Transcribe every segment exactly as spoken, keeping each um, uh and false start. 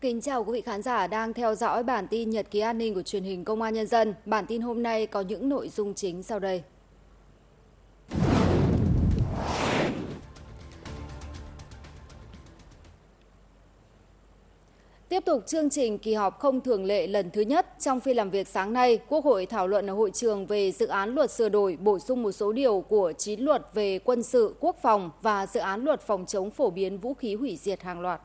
Kính chào quý vị khán giả đang theo dõi bản tin Nhật ký an ninh của truyền hình Công an Nhân dân. Bản tin hôm nay có những nội dung chính sau đây. Tiếp tục chương trình kỳ họp không thường lệ lần thứ nhất, trong phiên làm việc sáng nay, Quốc hội thảo luận ở hội trường về dự án luật sửa đổi bổ sung một số điều của chín luật về quân sự, quốc phòng và dự án luật phòng chống phổ biến vũ khí hủy diệt hàng loạt.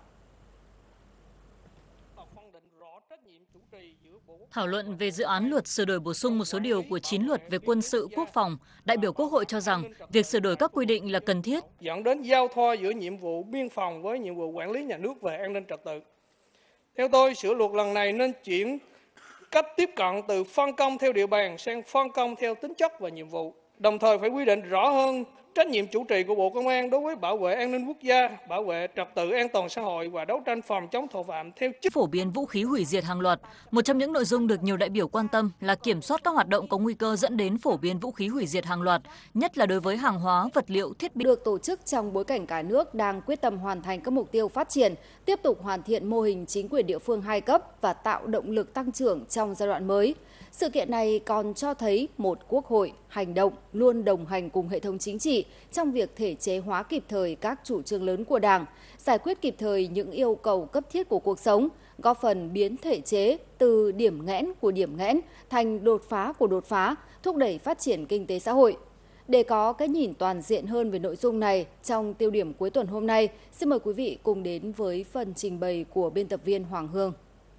Thảo luận về dự án luật sửa đổi bổ sung một số điều của chín luật về quân sự quốc phòng, đại biểu Quốc hội cho rằng việc sửa đổi các quy định là cần thiết, dẫn đến giao thoa giữa nhiệm vụ biên phòng với nhiệm vụ quản lý nhà nước về an ninh trật tự. Theo tôi, sửa luật lần này nên chuyển cách tiếp cận từ phân công theo địa bàn sang phân công theo tính chất và nhiệm vụ, đồng thời phải quy định rõ hơn trách nhiệm chủ trì của Bộ Công an đối với bảo vệ an ninh quốc gia, bảo vệ trật tự an toàn xã hội và đấu tranh phòng chống tội phạm theo chức phổ biến vũ khí hủy diệt hàng loạt. Một trong những nội dung được nhiều đại biểu quan tâm là kiểm soát các hoạt động có nguy cơ dẫn đến phổ biến vũ khí hủy diệt hàng loạt, nhất là đối với hàng hóa, vật liệu, thiết bị. Được tổ chức trong bối cảnh cả nước đang quyết tâm hoàn thành các mục tiêu phát triển, tiếp tục hoàn thiện mô hình chính quyền địa phương hai cấp và tạo động lực tăng trưởng trong giai đoạn mới. Sự kiện này còn cho thấy một quốc hội hành động luôn đồng hành cùng hệ thống chính trị trong việc thể chế hóa kịp thời các chủ trương lớn của Đảng, giải quyết kịp thời những yêu cầu cấp thiết của cuộc sống, góp phần biến thể chế từ điểm nghẽn của điểm nghẽn thành đột phá của đột phá, thúc đẩy phát triển kinh tế xã hội. Để có cái nhìn toàn diện hơn về nội dung này, trong tiêu điểm cuối tuần hôm nay, xin mời quý vị cùng đến với phần trình bày của biên tập viên Hoàng Hương.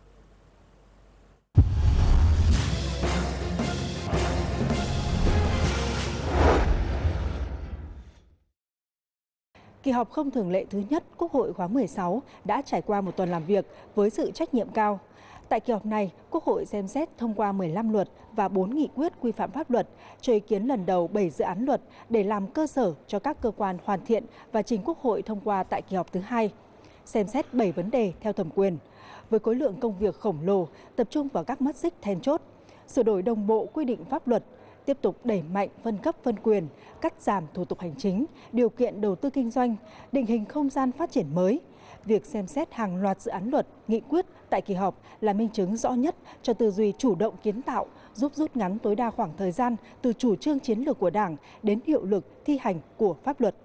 Kỳ họp không thường lệ thứ nhất Quốc hội khóa mười sáu đã trải qua một tuần làm việc với sự trách nhiệm cao. Tại kỳ họp này, Quốc hội xem xét thông qua mười lăm luật và bốn nghị quyết quy phạm pháp luật, cho ý kiến lần đầu bảy dự án luật để làm cơ sở cho các cơ quan hoàn thiện và trình Quốc hội thông qua tại kỳ họp thứ hai. Xem xét bảy vấn đề theo thẩm quyền. Với khối lượng công việc khổng lồ, tập trung vào các mắt xích then chốt, sửa đổi đồng bộ quy định pháp luật, tiếp tục đẩy mạnh phân cấp phân quyền, cắt giảm thủ tục hành chính, điều kiện đầu tư kinh doanh, định hình không gian phát triển mới. Việc xem xét hàng loạt dự án luật, nghị quyết tại kỳ họp là minh chứng rõ nhất cho tư duy chủ động kiến tạo, giúp rút ngắn tối đa khoảng thời gian từ chủ trương chiến lược của Đảng đến hiệu lực thi hành của pháp luật.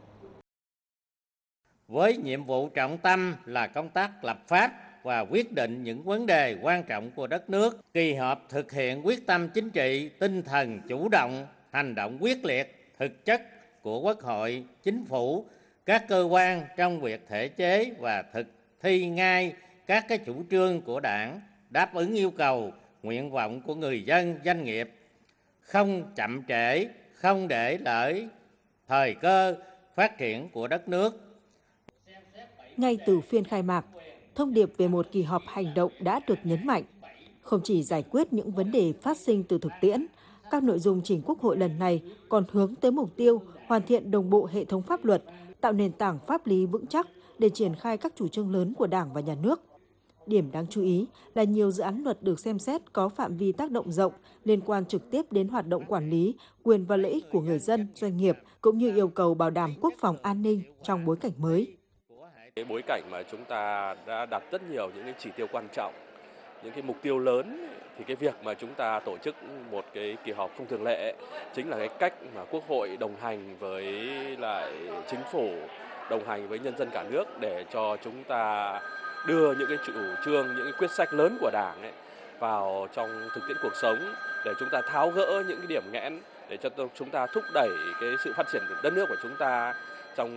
Với nhiệm vụ trọng tâm là công tác lập pháp và quyết định những vấn đề quan trọng của đất nước, kỳ họp thực hiện quyết tâm chính trị, tinh thần chủ động, hành động quyết liệt, thực chất của Quốc hội, Chính phủ, các cơ quan trong việc thể chế và thực thi ngay các cái chủ trương của Đảng, đáp ứng yêu cầu, nguyện vọng của người dân, doanh nghiệp, không chậm trễ, không để lỡ thời cơ phát triển của đất nước. Ngay từ phiên khai mạc, thông điệp về một kỳ họp hành động đã được nhấn mạnh. Không chỉ giải quyết những vấn đề phát sinh từ thực tiễn, các nội dung trình Quốc hội lần này còn hướng tới mục tiêu hoàn thiện đồng bộ hệ thống pháp luật, tạo nền tảng pháp lý vững chắc để triển khai các chủ trương lớn của Đảng và Nhà nước. Điểm đáng chú ý là nhiều dự án luật được xem xét có phạm vi tác động rộng, liên quan trực tiếp đến hoạt động quản lý, quyền và lợi ích của người dân, doanh nghiệp, cũng như yêu cầu bảo đảm quốc phòng an ninh trong bối cảnh mới. Cái bối cảnh mà chúng ta đã đặt rất nhiều những cái chỉ tiêu quan trọng, những cái mục tiêu lớn, thì cái việc mà chúng ta tổ chức một cái kỳ họp không thường lệ chính là cái cách mà Quốc hội đồng hành với lại Chính phủ, đồng hành với nhân dân cả nước để cho chúng ta đưa những cái chủ trương, những cái quyết sách lớn của Đảng ấy vào trong thực tiễn cuộc sống, để chúng ta tháo gỡ những cái điểm nghẽn, để cho chúng ta thúc đẩy cái sự phát triển của đất nước của chúng ta